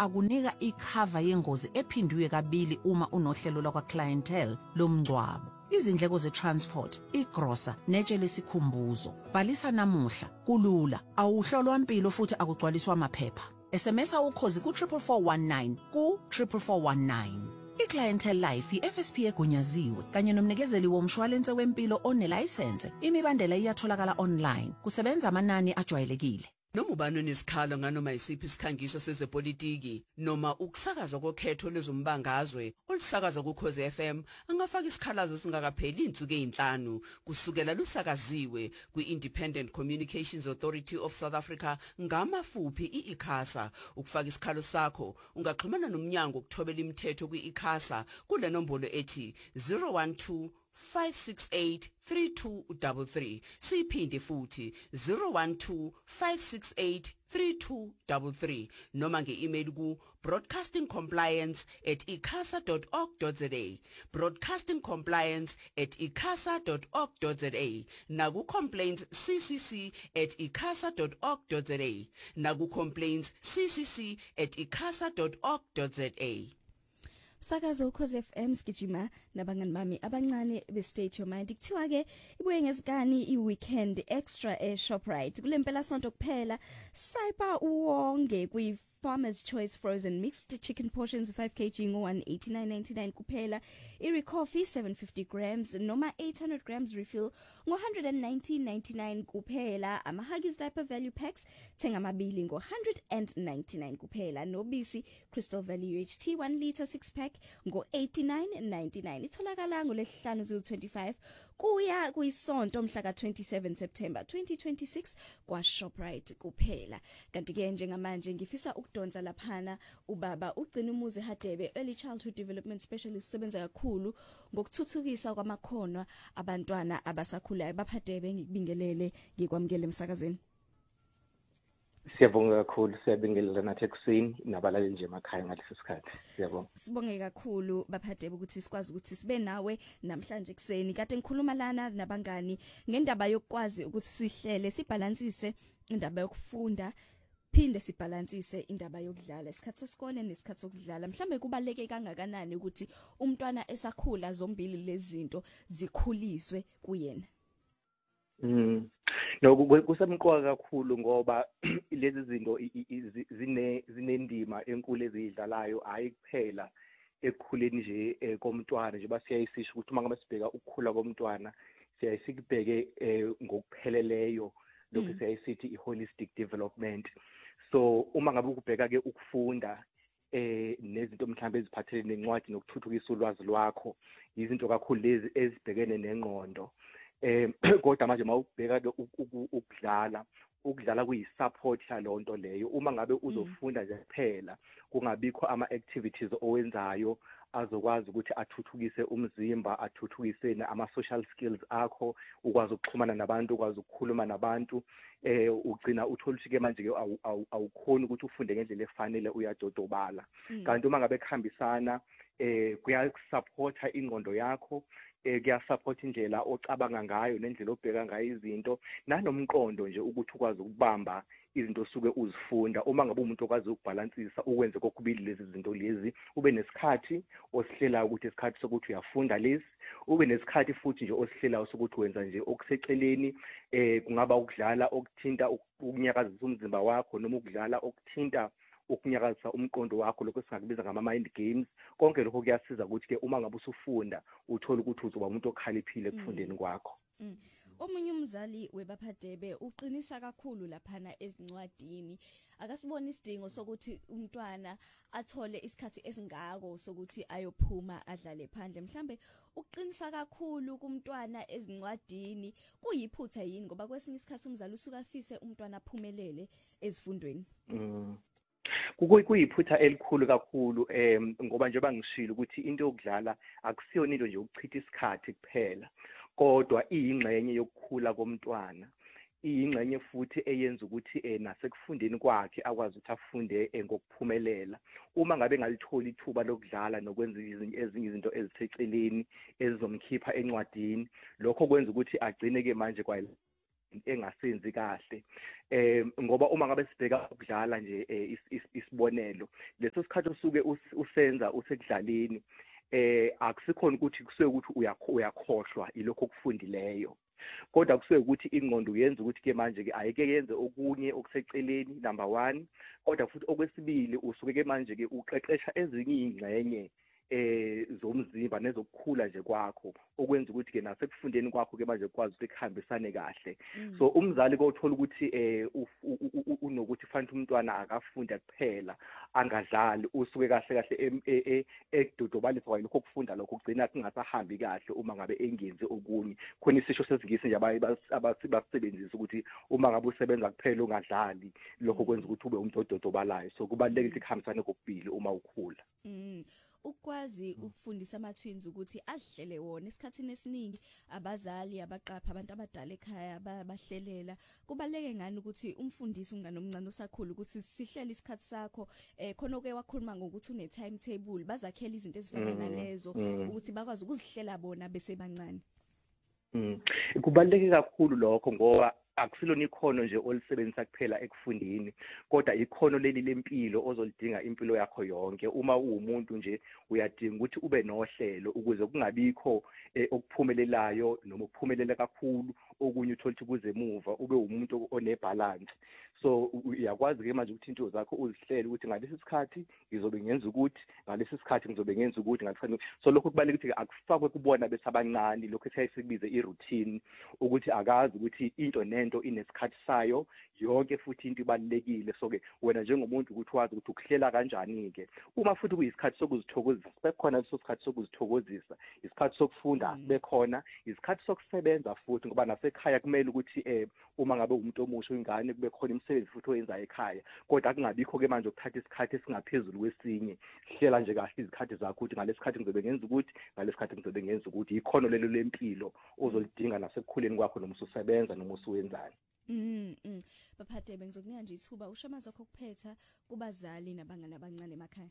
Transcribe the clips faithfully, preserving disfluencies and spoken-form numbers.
akunika icover yengozi ephindwe kabili uma unohlelo lwakwa clientele lomngcwabo. Izindleko ze-transport, igrosa, netshe lesikhumbuzo. Bhalisa namuhla, kulula, awuhlolwa impilo futhi akugcwaliswa amaphepha. S M S ukhozi ku four four four one nine ku four four four one nine. I-Clientele Life i-F S P egunyaziwe kanye nomnikezeli womshwalense wempilo onelayisense. Imibandela iyatholakala online. Kusebenza amanani ajwayelekile. Noma ubani onesikhalo nganoma isiphi isikhangiso sezepolitiki noma ukusakazwa kokhetho lezombangazwe olusakazwa kuKhozi F M angafaka isikhalazo singakapheli insuku ezinhlanu kusukela lusakaziwe kwi-Independent Communications Authority of South Africa ngamafuphi i-ICASA. Ukufaka isikhalo sakho ungaxhumana nomnyango ukuthobela imithetho kwi-ICASA kule nombolo ethi zero one two five six eight three two three three. Siphinde futhi zero one two five six eight three two three three noma nge-email ku broadcastingcompliance at icasa dot org dot za, broadcastingcompliance at icasa dot org dot za, naku complaints ccc at icasa dot org dot za, naku complaints ccc at icasa dot org dot za. Sakazo Ukhozi F M sigijima nabangani bami abancane be State Your Mind. Kuthiwa ke ibuye ngezikani i-weekend extra e Shoprite. Kulempela sonto kuphela sayipha uwonge kwi Farmer's Choice frozen mixed chicken portions five kilograms ngo one eighty-nine ninety-nine kuphela. Iri coffee seven fifty grams noma eight hundred grams refill ngo one nineteen ninety-nine kuphela. Ama Huggies diaper value packs thenga amabili ngo one ninety-nine kuphela. Nobisi Crystal Valley U H T one liter six pack ngo eighty-nine ninety-nine. Itholakala ngolesihlanu zero twenty-five kuya kuyisonto mhla ka twenty-seven September twenty twenty-six kwa Shoprite kuphela. Kanti ke njengamanje ngifisa ukudonsa laphana ubaba ugcina umuzi Hadebe early childhood development specialist usebenza kakhulu ngokuthuthukisa kwamakhono abantwana abasakhulayo. Baphadebe ngikubingelele ngikwamukele emsakazweni. Siyabonga kakhulu, siyabingelela nathi ekuseni nabalali nje emakhaya ngalesi sikhathi. Siyabonga. Sibonge kakhulu Baphadebe ukuthi sikwazi ukuthi sibe nawe namhlanje ekseni. Kade ngikhuluma lana nabangani ngendaba yokwazi ukuthi sihlele sibalansise indaba yokufunda phinde sibalansise indaba yokudlala isikhathi sesikole nesikhathi sokudlala. Mhlambe kubaleke kangakanani ukuthi umntwana esakhula zombili lezi zinto zikhuliswe kuyena? Mm. No, kusemqoka kakhulu ngoba lezi zinto zine zinendima enkulu ezidlalayo hayi kuphela ekukhuleni nje komntwana nje basiyayisisho ukuthi uma ngabe sibheka ukukhula komntwana siyayisikubheke ngokupheleleyo lokho siyayisithi i-holistic development. So uma ngabe ukubheka ke ukufunda eh nezinto mhlambe eziphathelene nencwadi nokuthuthukisa ulwazi lwakho izinto kakhulu lezi ezibhekene nengqondo. Eh kodwa manje mawubheka ke ukudlala ukudlala kuyisupport yalonto leyo. Uma ngabe uzofunda nje kuphela kungabikho ama activities owenzayo azokwazi ukuthi athuthukise umzimba, athuthukise ama social skills akho, ukwazi ukuxhumana nabantu, ukwazi ukukhuluma nabantu, eh ugcina uthola ukuthi ke manje ke awukhona ukuthi ufunde ngendlela efanele, uyadodobala. Kanti uma ngabe kuhambisana eh kuyasupporta ingqondo yakho, eh kuyasupport indlela ocabanga ngayo nendlela obheka ngayo izinto nanomqondo nje ukuthi ukwazi ukubamba izinto suke uzifunda. Uma ngabe umuntu okwazi ukubalansisa ukwenze kokubili lezi zinto lezi, ube nesikhathi osihlelayo ukuthi isikhathi sokuthi uyafunda lezi, ube nesikhathi futhi nje osihlelayo sokuthi wenza nje okuseceleni, eh kungaba ukudlala okuthinta ukunyakazisa umzimba wakho noma ukudlala okuthinta ukunyakazisa umqondo wakho, lokho singakubiza ngama mind games. Konke lokho kuyasiza ukuthi ke uma ngabe usufunda uthola ukuthi uzoba umuntu okhaliphile ekufundeni kwakho. Omunye umzali weBaphadebe uqinisa kakhulu laphana ezincwadini. Akasibona isidingo sokuthi umntwana athole isikhathi esingako sokuthi ayophuma adlale phandle. Mhlambe uqinisa kakhulu kumntwana ezincwadini kuyiphutha yini ngoba kwesinye isikhathi umzali usuka afise umntwana aphumelele ezifundweni. Mm. Kuyiphutha elikhulu kakhulu em ngoba nje bangishilo ukuthi into yokudlala akusiyona into nje ukuchitha isikhathi kuphela, kodwa iyingxenye yokukhula komntwana, iyingxenye futhi eyenza ukuthi eh nasekufundeni kwakhe akwazi ukuthi afunde ngokuphumelela. Uma ngabe ngalithola ithuba lokudlala nokwenza ezinye izinto ezitheceleni ezizomkhipha encwadini, lokho kwenza ukuthi agcine ke manje kwa engasenzi kahle eh ngoba uma ngabe sibheka ukudlala nje isibonelo leso sikhathi osuke usenza usekudlaleni eh akusikhona ukuthi kusuke ukuthi uyakhohlwa ilokho okufundileyo kodwa kusuke ukuthi ingqondo uyenza ukuthi ke manje ke ayike yenze okunye okuseceleni number one kodwa futhi okwesibili usuke ke manje ke uqeqesha ezinye izingxenye eh zomzimba nezokukhula nje kwakho okwenza ukuthi ke nasekufundeni kwakho ke manje kwazi ukuthi kuhambisane kahle so umzali kothola ukuthi eh unokuthi fanele umntwana akafunda kuphela angadlali usuke kahle kahle ekudodobalisa kwaye lokho kufunda lokho kugcina kungasahambi kahle uma ngabe engenzi okunye khona isisho sesingisi nje abasebenzisa ukuthi uma ngabe usebenza kuphela ungadlali lokho kwenza ukuthi ube umuntu ododobalayo so kubalulekile ukuthi kuhambisane kokubili uma ukhula ukwazi ukufundisa ama-twins ukuthi ahlele wona esikhathini esiningi abazali abaqapha abantu abadala ekhaya bahlelela kubaleke ngani ukuthi umfundisi ungane omncane usakhulu ukuthi sihlele isikhathi sakho eh khona oke wakhuluma ngokuthi une timetable bazakhela izinto ezifana nalezo ukuthi bakwazi ukuzihlela bona bese bancane kubaleke kakhulu lokho ngoba akusilona ikhono nje olisebenzisa kuphela ekufundeni kodwa ikhono leli lempilo ozolidinga impilo yakho yonke uma uwumuntu nje uyadinga ukuthi ube nohlelo ukuze kungabikho okuphumelelayo noma ukuphumelela kakhulu okunye uthola ukuthi kuze emuva ube umuntu onebalance so uyakwazi ke manje ukuthi into zakho uzihlele ukuthi ngalesi sikhathi ngizobe ngenza ukuthi ngalesi sikhathi ngizobe ngenza ukuthi ngathi so lokho kubaleka ukuthi akufakwe kubona besabancane lokho esayisikubize iroutine ukuthi akazi ukuthi into nento inesikhathi sayo yonke futhi into ibalekile so ke wena njengomuntu ukuthi wazi ukuthi ukuhlela kanjani ke uma futhi kuyisikhathi sokuzithokozisa bekhona leso sikhathi sokuzithokozisa isikhathi sokufunda bekhona isikhathi sokusebenza futhi ngoba nasekhaya kumele ukuthi eh uma ngabe umuntu omusha ingane kube khona imisebenzi futhi oyenzayo ekhaya kodwa akungabikho ke manje ukuthatha isikhathi esingaphezulu kwesinye hlela nje kahle izikhathi zakho ukuthi ngalesikhathi ngizobe ngenza ukuthi ngalesikhathi ngizobe ngenza ukuthi ikhono lelo lempilo ozolidinga nasekukhuleni kwakho noma ususebenza noma usuwenzani Mm mm baphathe bengizokunika nje ithuba ushamaza zakho kuphetha kubazali nabangane abancane emakhaya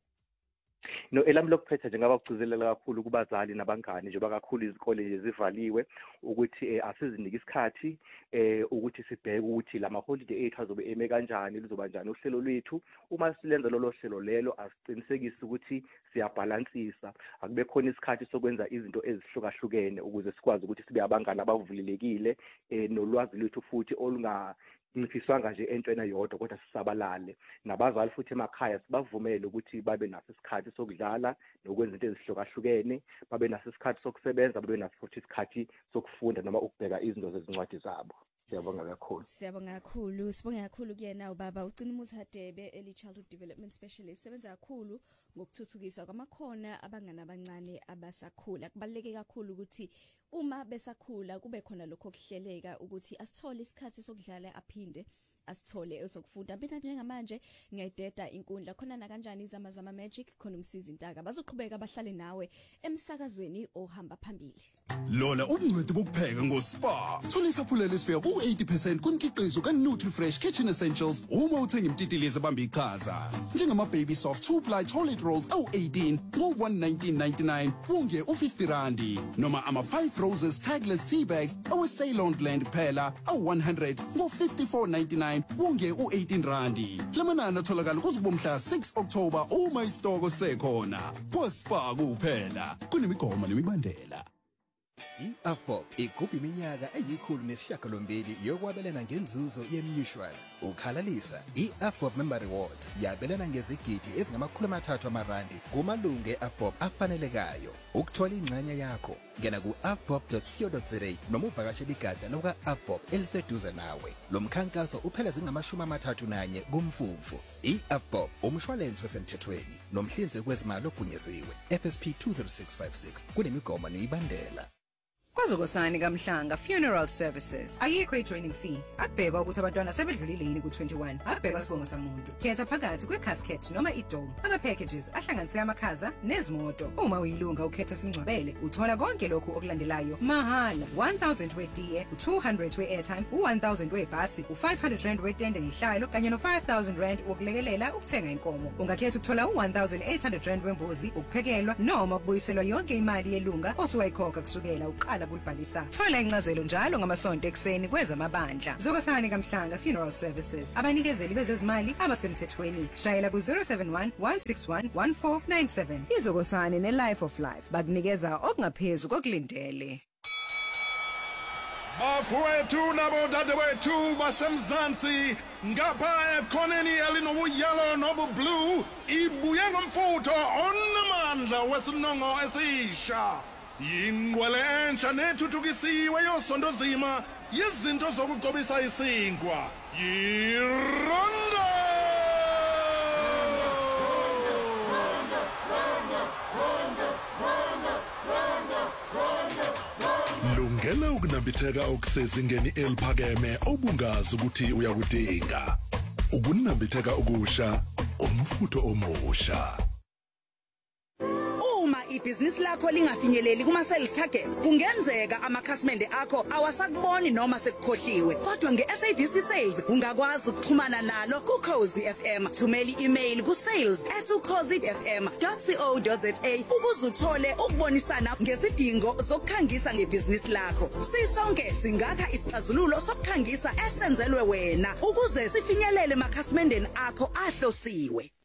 No elami lokuphetha nje ngaba kucizelela kakhulu kubazali nabangane njengoba kakhulu izikole zivaliwe ukuthi asizinike isikhathi eh ukuthi sibheke ukuthi lama holiday ethu azobe eme kanjani lizoba njani uhlelo lwethu uma silenza lolo hlelo lelo asiqinisekise ukuthi siyabalansisa akube khona isikhathi sokwenza izinto ezihlukahlukene ukuze sikwazi ukuthi sibe abangane abavulelekile eh nolwazi lwethu futhi olunga ngifiswanga nje entweni yodwa kodwa sisabalale nabazali futhi emakhaya sibavumele ukuthi babe naso isikhathi sokudlala nokwenza into ezihlukahlukene babe naso isikhathi sokusebenza babe naso futhi isikhathi sokufunda noma ukubheka izinto zezincwadi zabo siyabonga kakhulu siyabonga kakhulu sibonga kakhulu kuyena ubaba ucina Muthadebe early childhood development specialist sebenza kakhulu ngokuthuthukisa kwamakhona abangane abancane abasakhula kubaleke kakhulu ukuthi uma besakhula kube khona lokho kuhleleka ukuthi asithole isikhathi sokudlala aphinde asithole esokufunda mina njengamanje ngiyayideda inkundla khona na kanjani izama zama magic khona umsizi intaka bazoqhubeka bahlale nawe emsakazweni ohamba phambili Lola ubungcweti bokupheka ngoSpa thola isaphulelo esifika ku eighty percent kumkhiqizo kaNutriFresh Kitchen Essentials uma uthenga imtitilize bamba iqhaza njengama baby soft two ply toilet rolls awu eighteen ngo one nineteen ninety-nine unge u fifty randi noma ama five roses tagless tea bags awu Ceylon blend phela awu one hundred ngo fifty-four ninety-nine unge u eighteen randi lamanani atholakala kuzibomhla six October uma isitoko sekhona ngoSpa kuphela kunemigomo nemibandela I-Afbob igubha iminyaka eyikhulu nesishiyagalombili yokwabelana ngenzuzo ye-Mutual. Ukhalalisa, i-Afbob Member Rewards yabelana ngezigidi ezingamakhulu amathathu amarandi kumalungu e-Afbob afanelekayo. Ukuthola ingxenye yakho, ngena ku afbob dot co dot za noma uvakashele igatsha loka-Afbob eliseduze nawe. Lo mkhankaso uphela zingamashumi amathathu nanye kumfumfu. I-Afbob umshwalense wesemthethweni nomhlinzeki wezimali ogunyaziwe F S P two zero six five six kunemigomo nemibandela. KwaZokosani kaMhlanga Funeral Services ayikho i-joining fee akubheka ukuthi abantwana sebedlulile yini ku twenty-one akubheka sibongo samuntu khetha phakathi kwe-casket noma i-dome ama-packages ahlanganisa amakhaza nezimoto uma uyilunga ukhetha singcwabele uthola konke lokhu okulandelayo mahala one thousand we-D A two hundred we-airtime one thousand we-bhasi five hundred rand we-tende ngehlalo kanye no five thousand rand wokulekelela ukuthenga inkomo ungakhetha ukuthola one thousand eight hundred rand wembuzi ukuphekelwa noma ukubuyiselwa yonke imali yelunga osuwayikhokha kusukela uqala uqala kulibhalisa. Thola incazelo njalo ngamasonto ekseni kwezamabandla. Zokosani kaMhlanga Funeral Services. Abanikezeli bezezimali abasemthethweni. Shayela ku zero seven one one six one one four nine seven. Izokosani ne Life of Life bakunikeza okungaphezulu kokulindele. Bafowethu nabo dadewethu basemzansi ngapha ekhoneni elinobuyelo nobublue ibuye ngomfutho onamandla wesinongo esisha yingqwele entsha nethuthukisiwe yosondozima yizinto zokucobisa isinkwa yiRondo lungela ukunambitheka okusezingeni eliphakeme obungazi ukuthi uyakudinga ukunambitheka okusha umfutho omusha. Uma ibhizinisi lakho lingafinyeleli kuma sales targets kungenzeka amakhasimende akho awasakuboni noma sekukhohliwe kodwa ngeS A B C Sales ungakwazi ukuxhumana nalo ku Khosi F M thumela i-email ku sales at ukhosi f m dot co dot za ukuze uthole ukubonisana ngezidingo zokukhangisa ngebhizinisi lakho sisonke singakha isixazululo sokukhangisa esenzelwe wena ukuze sifinyelele emakhasimendeni akho ahlosiwe.